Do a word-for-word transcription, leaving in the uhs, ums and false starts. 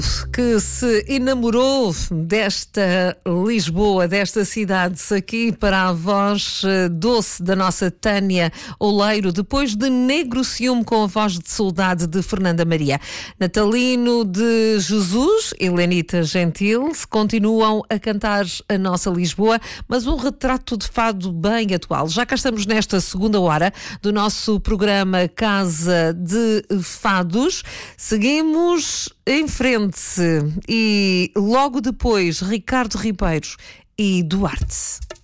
que se enamorou desta Lisboa, desta cidade, aqui para a voz doce da nossa Tânia Oleiro, depois de Negro Ciúme com a voz de saudade de Fernanda Maria. Natalino de Jesus, Helenita Gentil, continuam a cantar a nossa Lisboa, mas um retrato de fado bem atual. Já cá estamos nesta segunda hora do nosso programa Casa de Fados. Seguimos em frente e logo depois Ricardo Ribeiro e Duarte.